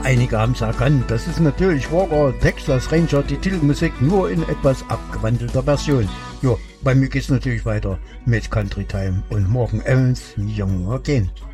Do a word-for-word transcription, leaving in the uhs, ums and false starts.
einige haben es erkannt. Das ist natürlich Walker Texas Ranger, die Titelmusik nur in etwas abgewandelter Version. Jo, bei mir geht's natürlich weiter mit Country Time und Morgan Evans Young Again.